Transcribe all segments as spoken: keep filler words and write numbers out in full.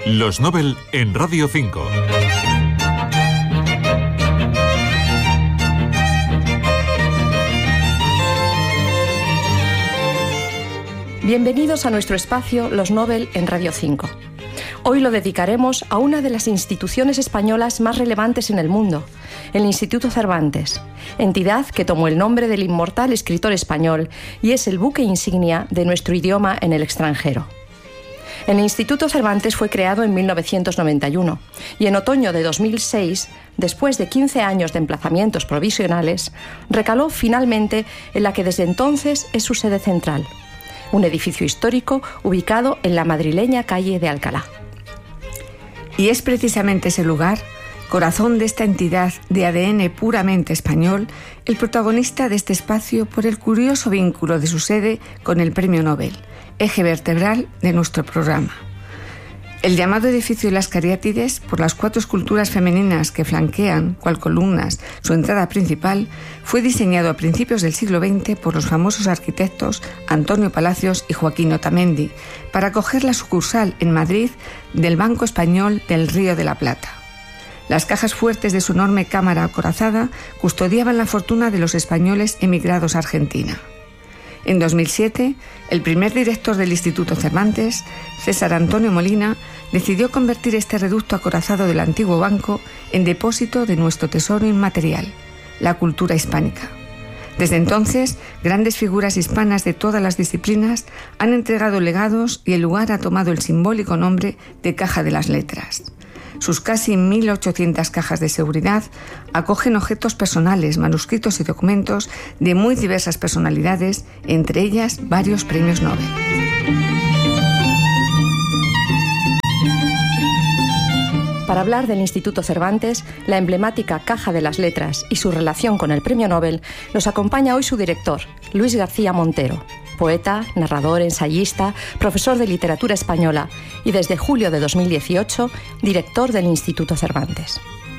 Los Nobel en Radio cinco. Bienvenidos a nuestro espacio Los Nobel en Radio cinco. Hoy lo dedicaremos a una de las instituciones españolas más relevantes en el mundo, el Instituto Cervantes, entidad que tomó el nombre del inmortal escritor español y es el buque insignia de nuestro idioma en el extranjero. El Instituto Cervantes fue creado en mil novecientos noventa y uno y en otoño de dos mil seis, después de quince años de emplazamientos provisionales, recaló finalmente en la que desde entonces es su sede central, un edificio histórico ubicado en la madrileña calle de Alcalá. Y es precisamente ese lugar, corazón de esta entidad de A D N puramente español, el protagonista de este espacio por el curioso vínculo de su sede con el Premio Nobel, eje vertebral de nuestro programa. El llamado edificio de las Cariátides, por las cuatro esculturas femeninas que flanquean, cual columnas, su entrada principal, fue diseñado a principios del siglo veinte por los famosos arquitectos Antonio Palacios y Joaquín Otamendi, para acoger la sucursal en Madrid del Banco Español del Río de la Plata. Las cajas fuertes de su enorme cámara acorazada custodiaban la fortuna de los españoles emigrados a Argentina. En dos mil siete, el primer director del Instituto Cervantes, César Antonio Molina, decidió convertir este reducto acorazado del antiguo banco en depósito de nuestro tesoro inmaterial, la cultura hispánica. Desde entonces, grandes figuras hispanas de todas las disciplinas han entregado legados y el lugar ha tomado el simbólico nombre de Caja de las Letras. Sus casi mil ochocientas cajas de seguridad acogen objetos personales, manuscritos y documentos de muy diversas personalidades, entre ellas varios premios Nobel. Para hablar del Instituto Cervantes, la emblemática Caja de las Letras y su relación con el Premio Nobel, nos acompaña hoy su director, Luis García Montero, poeta, narrador, ensayista, profesor de literatura española y desde julio de dos mil dieciocho, director del Instituto Cervantes.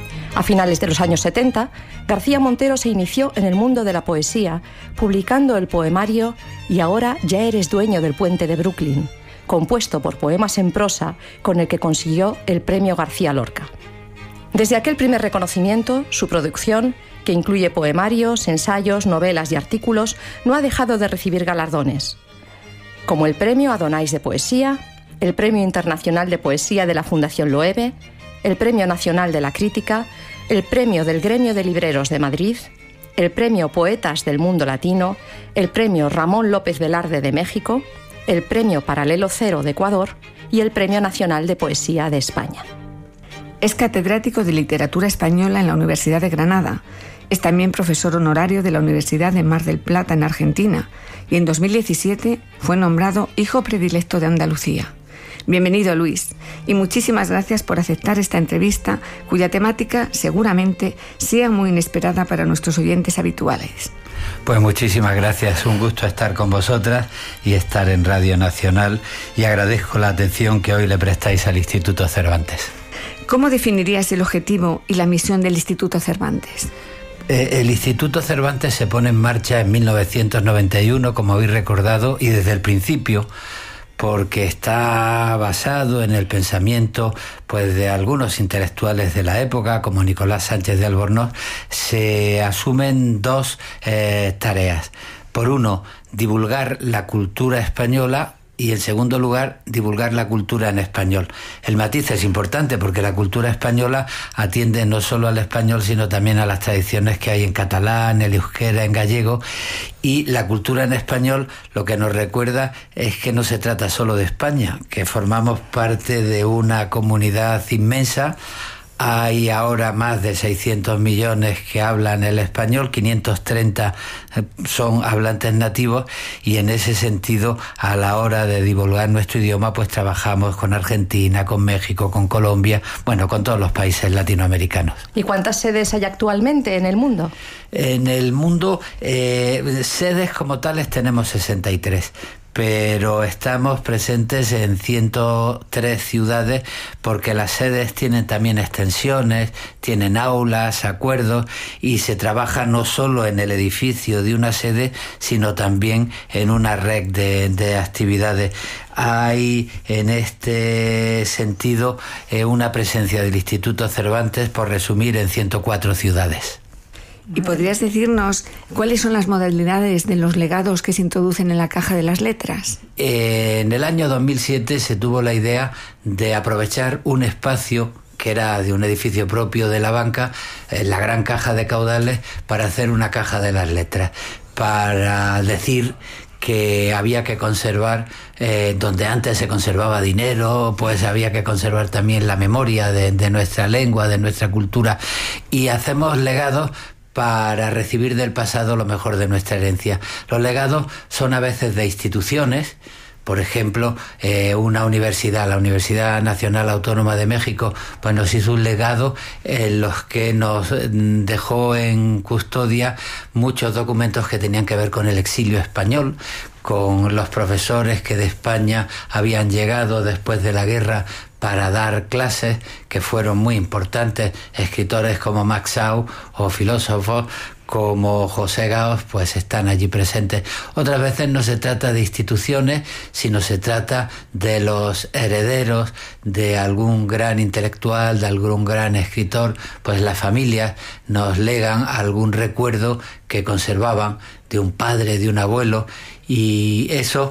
A finales de los años setenta, García Montero se inició en el mundo de la poesía, publicando el poemario Y ahora ya eres dueño del puente de Brooklyn, compuesto por poemas en prosa, con el que consiguió el premio García Lorca. Desde aquel primer reconocimiento, su producción, que incluye poemarios, ensayos, novelas y artículos, no ha dejado de recibir galardones, como el Premio Adonais de Poesía, el Premio Internacional de Poesía de la Fundación Loewe, el Premio Nacional de la Crítica, el Premio del Gremio de Libreros de Madrid, el Premio Poetas del Mundo Latino, el Premio Ramón López Velarde de México, el Premio Paralelo Cero de Ecuador y el Premio Nacional de Poesía de España. Es catedrático de Literatura Española en la Universidad de Granada. Es también profesor honorario de la Universidad de Mar del Plata en Argentina y en dos mil diecisiete fue nombrado Hijo Predilecto de Andalucía. Bienvenido, Luis, y muchísimas gracias por aceptar esta entrevista, cuya temática seguramente sea muy inesperada para nuestros oyentes habituales. Pues muchísimas gracias, un gusto estar con vosotras y estar en Radio Nacional, y agradezco la atención que hoy le prestáis al Instituto Cervantes. ¿Cómo definirías el objetivo y la misión del Instituto Cervantes? Eh, el Instituto Cervantes se pone en marcha en mil novecientos noventa y uno, como habéis recordado, y desde el principio, porque está basado en el pensamiento pues de algunos intelectuales de la época, como Nicolás Sánchez de Albornoz, se asumen dos eh, tareas. Por uno, divulgar la cultura española, y en segundo lugar, divulgar la cultura en español. El matiz es importante porque la cultura española atiende no solo al español, sino también a las tradiciones que hay en catalán, en euskera, en gallego, y la cultura en español lo que nos recuerda es que no se trata solo de España, que formamos parte de una comunidad inmensa. Hay ahora más de seiscientos millones que hablan el español, quinientos treinta son hablantes nativos, y en ese sentido, a la hora de divulgar nuestro idioma, pues trabajamos con Argentina, con México, con Colombia, bueno, con todos los países latinoamericanos. ¿Y cuántas sedes hay actualmente en el mundo? En el mundo, eh, sedes como tales tenemos sesenta y tres. pero estamos presentes en ciento tres ciudades porque las sedes tienen también extensiones, tienen aulas, acuerdos, y se trabaja no solo en el edificio de una sede, sino también en una red de, de actividades. Hay en este sentido eh, una presencia del Instituto Cervantes, por resumir, en ciento cuatro ciudades. ¿Y podrías decirnos cuáles son las modalidades de los legados que se introducen en la Caja de las Letras? Eh, en el año dos mil siete se tuvo la idea de aprovechar un espacio que era de un edificio propio de la banca, eh, la gran caja de caudales, para hacer una Caja de las Letras, para decir que había que conservar, eh, donde antes se conservaba dinero, pues había que conservar también la memoria de, de nuestra lengua, de nuestra cultura, y hacemos legados para recibir del pasado lo mejor de nuestra herencia. Los legados son a veces de instituciones. Por ejemplo, eh, una universidad, la Universidad Nacional Autónoma de México, pues nos hizo un legado en los que nos dejó en custodia muchos documentos que tenían que ver con el exilio español, con los profesores que de España habían llegado después de la guerra para dar clases, que fueron muy importantes, escritores como Max Sau o filósofos como José Gaos, pues están allí presentes. Otras veces no se trata de instituciones, sino se trata de los herederos de algún gran intelectual, de algún gran escritor, pues las familias nos legan algún recuerdo que conservaban de un padre, de un abuelo, y eso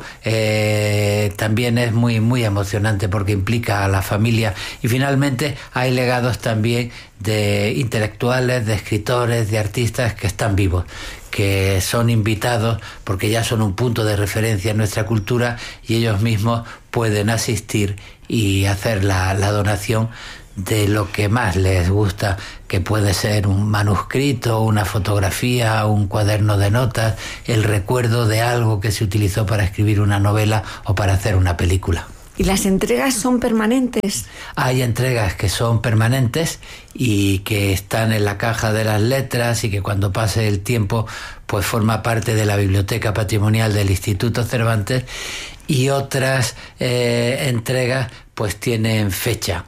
eh, también es muy muy emocionante porque implica a la familia. Y finalmente hay legados también de intelectuales, de escritores, de artistas que están vivos, que son invitados porque ya son un punto de referencia en nuestra cultura y ellos mismos pueden asistir y hacer la, la donación de lo que más les gusta, que puede ser un manuscrito, una fotografía, un cuaderno de notas, el recuerdo de algo que se utilizó para escribir una novela o para hacer una película. ¿Y las entregas son permanentes? Hay entregas que son permanentes y que están en la Caja de las Letras y que cuando pase el tiempo pues forma parte de la biblioteca patrimonial del Instituto Cervantes, y otras eh, entregas pues tienen fecha.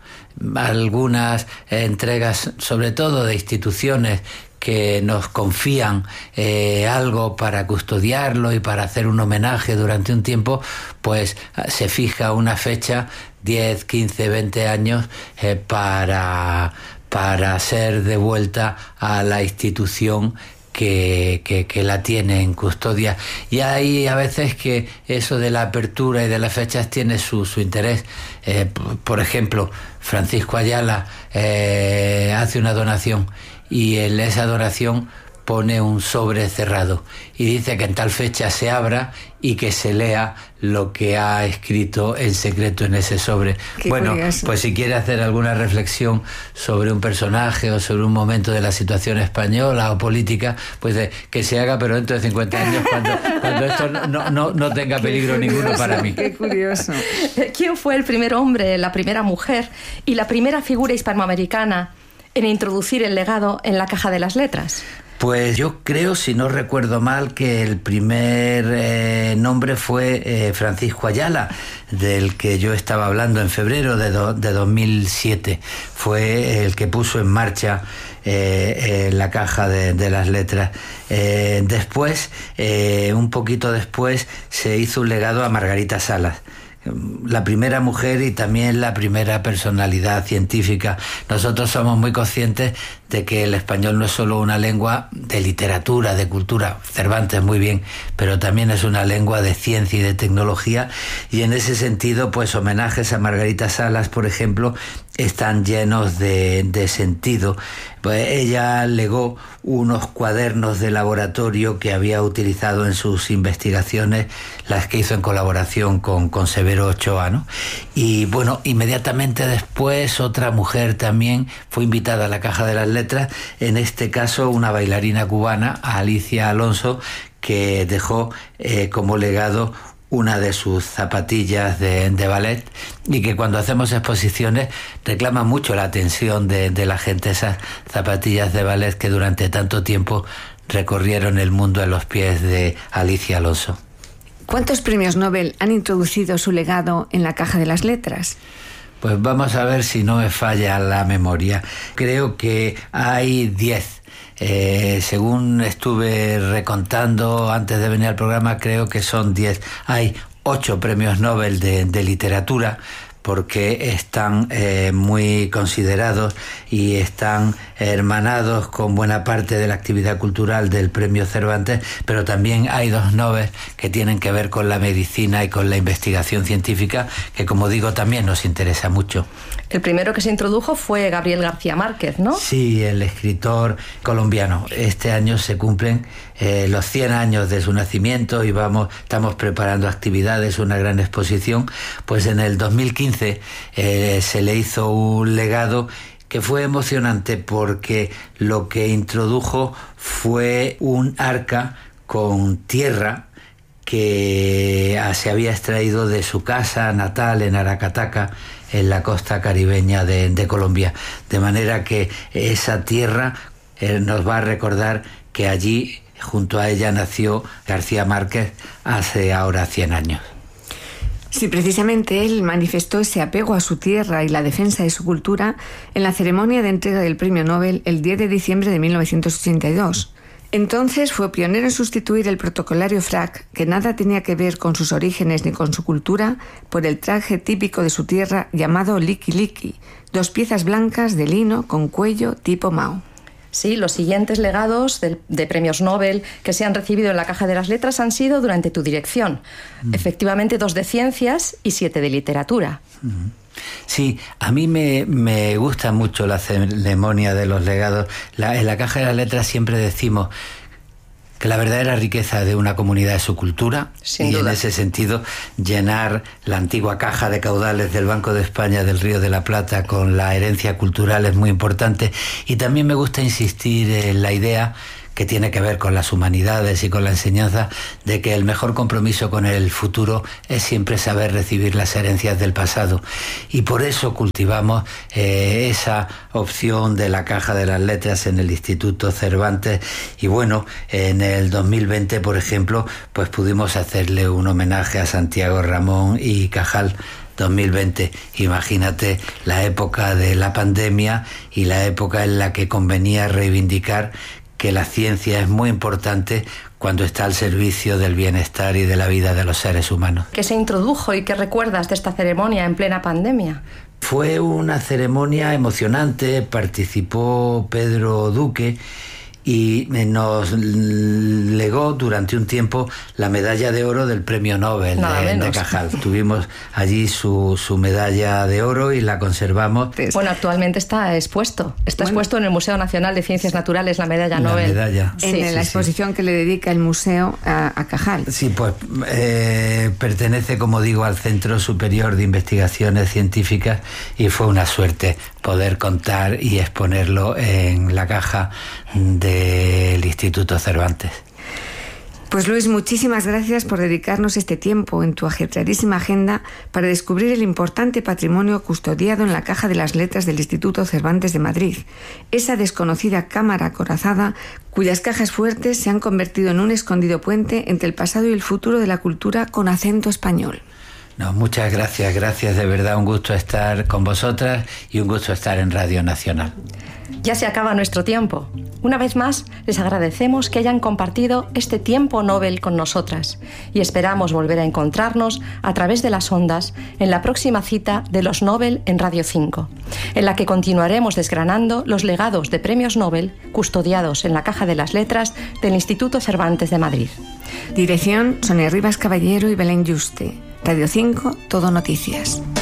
Algunas entregas, sobre todo de instituciones que nos confían eh, algo para custodiarlo y para hacer un homenaje durante un tiempo, pues se fija una fecha, diez, quince, veinte años, eh, para, para ser devuelta a la institución Que, que, que la tiene en custodia. Y hay a veces que eso de la apertura y de las fechas tiene su, su interés. Eh, por ejemplo, Francisco Ayala eh, hace una donación y en esa donación pone un sobre cerrado y dice que en tal fecha se abra y que se lea lo que ha escrito en secreto en ese sobre. Qué bueno, curioso. pues si quiere hacer alguna reflexión sobre un personaje o sobre un momento de la situación española o política, pues de, que se haga, pero dentro de cincuenta años, cuando, cuando esto no, no, no tenga peligro Qué ninguno curioso, para mí. Qué curioso. ¿Quién fue el primer hombre, la primera mujer y la primera figura hispanoamericana en introducir el legado en la Caja de las Letras? Pues yo creo, si no recuerdo mal, que el primer eh, nombre fue eh, Francisco Ayala, del que yo estaba hablando en febrero de, do, de dos mil siete. Fue el que puso en marcha eh, eh, la Caja de, de las Letras. Eh, después, eh, un poquito después, se hizo un legado a Margarita Salas, la primera mujer y también la primera personalidad científica. Nosotros somos muy conscientes de que el español no es solo una lengua de literatura, de cultura, Cervantes muy bien, pero también es una lengua de ciencia y de tecnología, y en ese sentido, pues homenajes a Margarita Salas, por ejemplo, están llenos de, de sentido. Pues ella legó unos cuadernos de laboratorio que había utilizado en sus investigaciones, las que hizo en colaboración con, con Severo Ochoa, ¿no? Y bueno, inmediatamente después otra mujer también fue invitada a la Caja de las Letras, en este caso una bailarina cubana, Alicia Alonso, que dejó eh, como legado una de sus zapatillas de, de ballet, y que cuando hacemos exposiciones reclama mucho la atención de, de la gente, esas zapatillas de ballet que durante tanto tiempo recorrieron el mundo en los pies de Alicia Alonso. ¿Cuántos premios Nobel han introducido su legado en la caja de las letras? Pues vamos a ver si no me falla la memoria. Creo que hay diez. Eh, según estuve recontando antes de venir al programa, creo que son diez. Hay ocho premios Nobel de, de literatura, porque están eh, muy considerados y están hermanados con buena parte de la actividad cultural del Premio Cervantes, pero también hay dos Nobel que tienen que ver con la medicina y con la investigación científica, que como digo también nos interesa mucho. El primero que se introdujo fue Gabriel García Márquez, ¿no? Sí, el escritor colombiano. Este año se cumplen eh, los cien años de su nacimiento y vamos, estamos preparando actividades, una gran exposición. Pues en el dos mil quince eh, se le hizo un legado que fue emocionante porque lo que introdujo fue un arca con tierra que se había extraído de su casa natal en Aracataca, en la costa caribeña de, de Colombia. De manera que esa tierra eh, nos va a recordar que allí, junto a ella, nació García Márquez hace ahora cien años. Sí, precisamente él manifestó ese apego a su tierra y la defensa de su cultura en la ceremonia de entrega del Premio Nobel el diez de diciembre de mil novecientos ochenta y dos. Entonces fue pionero en sustituir el protocolario frac, que nada tenía que ver con sus orígenes ni con su cultura, por el traje típico de su tierra llamado liki liki, dos piezas blancas de lino con cuello tipo Mao. Sí, los siguientes legados de, de premios Nobel que se han recibido en la Caja de las Letras han sido durante tu dirección. Mm. Efectivamente, dos de ciencias y siete de literatura. Mm. Sí, a mí me, me gusta mucho la ceremonia de los legados. La, en la Caja de las Letras siempre decimos que la verdadera riqueza de una comunidad es su cultura. Sin y duda. En ese sentido, llenar la antigua caja de caudales del Banco de España del Río de la Plata con la herencia cultural es muy importante. Y también me gusta insistir en la idea que tiene que ver con las humanidades y con la enseñanza de que el mejor compromiso con el futuro es siempre saber recibir las herencias del pasado. Y por eso cultivamos eh, esa opción de la Caja de las Letras en el Instituto Cervantes. Y bueno, en el dos mil veinte, por ejemplo, pues pudimos hacerle un homenaje a Santiago Ramón y Cajal. dos mil veinte, imagínate la época de la pandemia y la época en la que convenía reivindicar que la ciencia es muy importante cuando está al servicio del bienestar y de la vida de los seres humanos. ¿Qué se introdujo y qué recuerdas de esta ceremonia en plena pandemia? Fue una ceremonia emocionante, participó Pedro Duque y nos legó durante un tiempo la medalla de oro del Premio Nobel de, de Cajal. Tuvimos allí su, su medalla de oro y la conservamos. Bueno, actualmente está expuesto. Está bueno. expuesto en el Museo Nacional de Ciencias Naturales la medalla la Nobel. Medalla. En sí, la sí, exposición sí. que le dedica el museo a, a Cajal. Sí, pues eh, pertenece, como digo, al Centro Superior de Investigaciones Científicas y fue una suerte poder contar y exponerlo en la caja del Instituto Cervantes. Pues Luis, muchísimas gracias por dedicarnos este tiempo en tu ajetreadísima agenda para descubrir el importante patrimonio custodiado en la Caja de las Letras del Instituto Cervantes de Madrid, esa desconocida cámara acorazada cuyas cajas fuertes se han convertido en un escondido puente entre el pasado y el futuro de la cultura con acento español. No, muchas gracias, gracias, de verdad, un gusto estar con vosotras y un gusto estar en Radio Nacional. Ya se acaba nuestro tiempo. Una vez más, les agradecemos que hayan compartido este tiempo Nobel con nosotras y esperamos volver a encontrarnos a través de las ondas en la próxima cita de los Nobel en Radio cinco, en la que continuaremos desgranando los legados de premios Nobel custodiados en la Caja de las Letras del Instituto Cervantes de Madrid. Dirección: Sonia Rivas Caballero y Belén Yuste. Radio cinco, Todo Noticias.